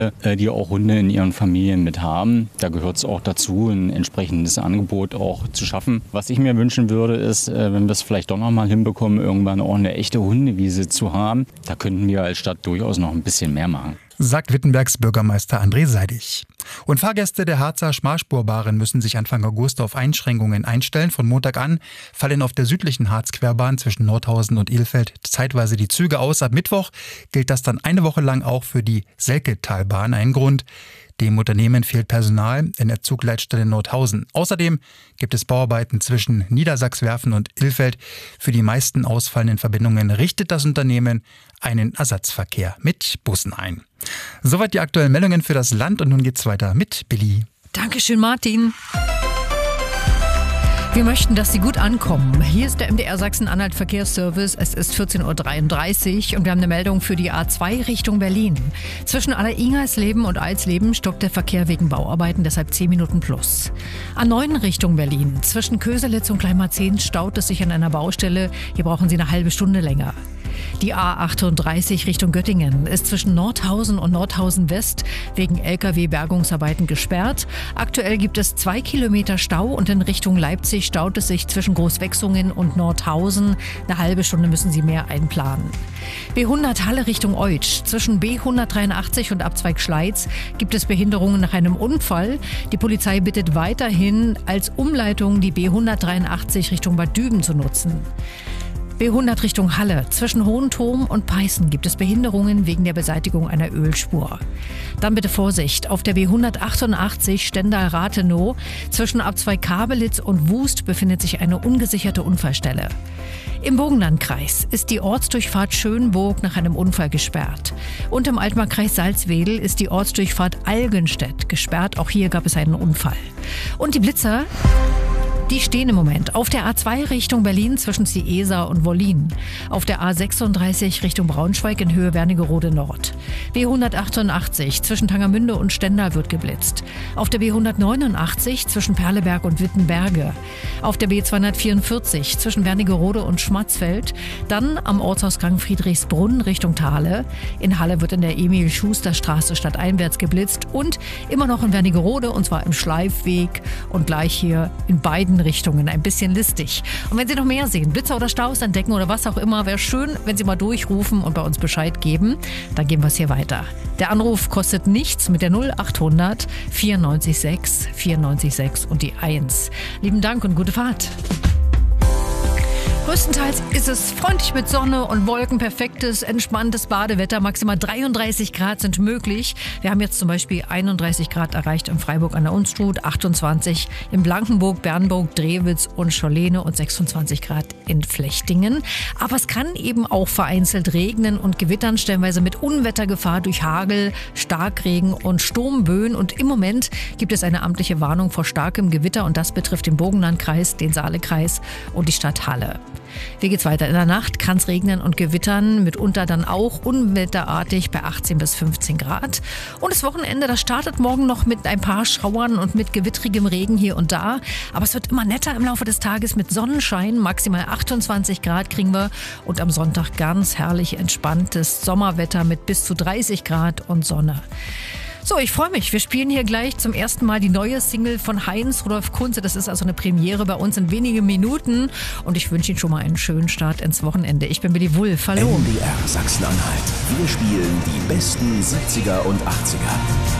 die auch Hunde in ihren Familien mit haben. Da gehört es auch dazu, ein entsprechendes Angebot auch zu schaffen. Was ich mir wünschen würde, ist, wenn wir es vielleicht doch noch mal hinbekommen, irgendwann auch eine echte Hundewiese zu haben. Da könnten wir als Stadt durchaus noch ein bisschen mehr machen. Sagt Wittenbergs Bürgermeister André Seidig. Und Fahrgäste der Harzer Schmalspurbahn müssen sich Anfang August auf Einschränkungen einstellen. Von Montag an fallen auf der südlichen Harzquerbahn zwischen Nordhausen und Ilfeld zeitweise die Züge aus. Ab Mittwoch gilt das dann eine Woche lang auch für die Selketalbahn. Ein Grund: dem Unternehmen fehlt Personal in der Zugleitstelle Nordhausen. Außerdem gibt es Bauarbeiten zwischen Niedersachswerfen und Ilfeld. Für die meisten ausfallenden Verbindungen richtet das Unternehmen einen Ersatzverkehr mit Bussen ein. Soweit die aktuellen Meldungen für das Land und nun geht's weiter mit Billy. Dankeschön, Martin. Wir möchten, dass Sie gut ankommen. Hier ist der MDR Sachsen-Anhalt Verkehrsservice. Es ist 14.33 Uhr und wir haben eine Meldung für die A2 Richtung Berlin. Zwischen Aller-Ingersleben und Alsleben stoppt der Verkehr wegen Bauarbeiten, deshalb 10 Minuten plus. A9 Richtung Berlin. Zwischen Köselitz und Kleinmarzehn staut es sich an einer Baustelle. Hier brauchen Sie eine halbe Stunde länger. Die A38 Richtung Göttingen ist zwischen Nordhausen und Nordhausen West wegen Lkw-Bergungsarbeiten gesperrt. Aktuell gibt es 2 Kilometer Stau und in Richtung Leipzig staut es sich zwischen Großwechsungen und Nordhausen. Eine halbe Stunde müssen Sie mehr einplanen. B100 Halle Richtung Eutsch. Zwischen B183 und Abzweig Schleiz gibt es Behinderungen nach einem Unfall. Die Polizei bittet weiterhin, als Umleitung die B183 Richtung Bad Düben zu nutzen. B100 Richtung Halle. Zwischen Hohenturm und Peißen gibt es Behinderungen wegen der Beseitigung einer Ölspur. Dann bitte Vorsicht. Auf der B188 Stendal-Rathenow zwischen Abzweig Kabelitz und Wust befindet sich eine ungesicherte Unfallstelle. Im Burgenlandkreis ist die Ortsdurchfahrt Schönburg nach einem Unfall gesperrt. Und im Altmarkkreis Salzwedel ist die Ortsdurchfahrt Algenstedt gesperrt. Auch hier gab es einen Unfall. Und die Blitzer, die stehen im Moment auf der A2 Richtung Berlin zwischen Ciesa und Wollin. Auf der A36 Richtung Braunschweig in Höhe Wernigerode Nord. B188 zwischen Tangermünde und Stendal wird geblitzt. Auf der B189 zwischen Perleberg und Wittenberge. Auf der B244 zwischen Wernigerode und Schmatzfeld. Dann am Ortsausgang Friedrichsbrunn Richtung Thale. In Halle wird in der Emil-Schuster-Straße stadteinwärts geblitzt. Und immer noch in Wernigerode, und zwar im Schleifweg. Und gleich hier in beiden Richtungen. Ein bisschen listig. Und wenn Sie noch mehr sehen, Blitzer oder Staus entdecken oder was auch immer, wäre schön, wenn Sie mal durchrufen und bei uns Bescheid geben. Dann geben wir es hier weiter. Der Anruf kostet nichts mit der 0800 94 6 94 6 und die 1. Lieben Dank und gute Fahrt. Größtenteils ist es freundlich mit Sonne und Wolken, perfektes, entspanntes Badewetter. Maximal 33 Grad sind möglich. Wir haben jetzt zum Beispiel 31 Grad erreicht in Freiburg an der Unstrut, 28 in Blankenburg, Bernburg, Drewitz und Schorlene und 26 Grad in Flechtingen. Aber es kann eben auch vereinzelt regnen und gewittern, stellenweise mit Unwettergefahr durch Hagel, Starkregen und Sturmböen. Und im Moment gibt es eine amtliche Warnung vor starkem Gewitter und das betrifft den Burgenlandkreis, den Saalekreis und die Stadt Halle. Wie geht's weiter? In der Nacht kann es regnen und gewittern, mitunter dann auch unwetterartig bei 18 bis 15 Grad. Und das Wochenende, das startet morgen noch mit ein paar Schauern und mit gewittrigem Regen hier und da. Aber es wird immer netter im Laufe des Tages mit Sonnenschein. Maximal 28 Grad kriegen wir. Und am Sonntag ganz herrlich entspanntes Sommerwetter mit bis zu 30 Grad und Sonne. So, ich freue mich. Wir spielen hier gleich zum ersten Mal die neue Single von Heinz Rudolf Kunze. Das ist also eine Premiere bei uns in wenigen Minuten. Und ich wünsche Ihnen schon mal einen schönen Start ins Wochenende. Ich bin Billy Wulff. Hallo. MDR Sachsen-Anhalt. Wir spielen die besten 70er und 80er.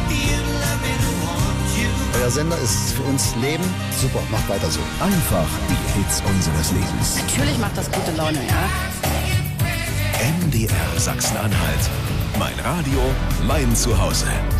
Euer Sender ist für uns Leben. Super, macht weiter so. Einfach die Hits unseres Lebens. Natürlich macht das gute Laune, ja. MDR Sachsen-Anhalt. Mein Radio, mein Zuhause.